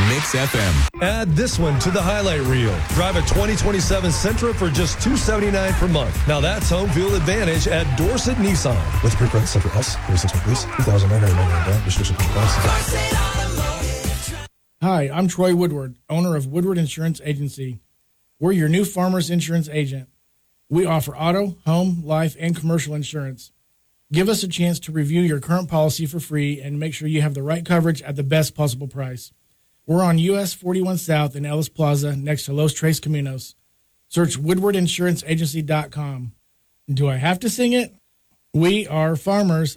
Mix FM. Add this one to the highlight reel. Drive a 2027 Sentra for just $279 per month. Now that's home field advantage at Dorset Nissan. With pre-print Sentra S, 36-month lease, $2,999 down, restrictions apply. Hi, I'm Troy Woodward, owner of Woodward Insurance Agency. We're your new Farmers Insurance agent. We offer auto, home, life, and commercial insurance. Give us a chance to review your current policy for free and make sure you have the right coverage at the best possible price. We're on US 41 South in Ellis Plaza next to Los Tres Caminos. Search WoodwardInsuranceAgency.com. Do I have to sing it? We are farmers.